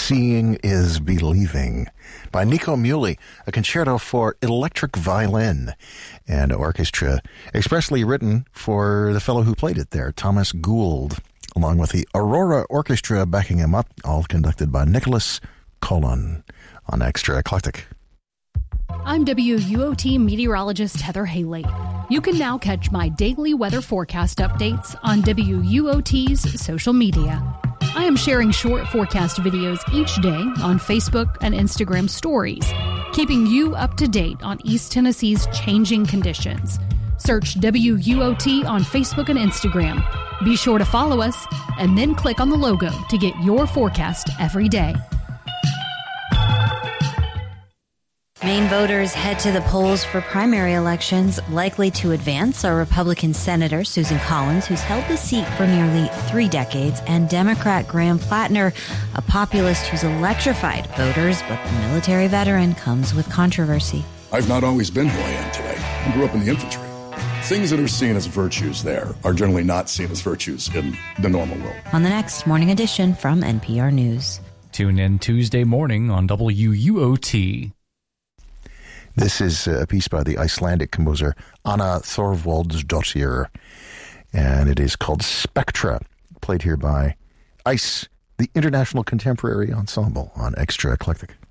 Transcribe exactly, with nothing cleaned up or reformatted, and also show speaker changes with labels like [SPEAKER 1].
[SPEAKER 1] Seeing is Believing by Nico Muhly, a concerto for electric violin and orchestra, expressly written for the fellow who played it there, Thomas Gould, along with the Aurora Orchestra backing him up, all conducted by Nicholas Colon on Extra Eclectic.
[SPEAKER 2] I'm W U O T meteorologist Heather Haley. You can now catch my daily weather forecast updates on W U O T's social media. I am sharing short forecast videos each day on Facebook and Instagram stories, keeping you up to date on East Tennessee's changing conditions. Search W U O T on Facebook and Instagram. Be sure to follow us and then click on the logo to get your forecast every day.
[SPEAKER 3] Maine voters head to the polls for primary elections. Likely to advance are Republican Senator Susan Collins, who's held the seat for nearly three decades, and Democrat Graham Plattner, a populist who's electrified voters, but the military veteran comes with controversy.
[SPEAKER 4] I've not always been who I am today. I grew up in the infantry. Things that are seen as virtues there are generally not seen as virtues in the normal world.
[SPEAKER 3] On the next Morning Edition from N P R News.
[SPEAKER 5] Tune in Tuesday morning on W U O T.
[SPEAKER 1] This is a piece by the Icelandic composer Anna Thorvaldsdottir, and it is called Spectra, played here by ICE, the International Contemporary Ensemble, on Extra Eclectic.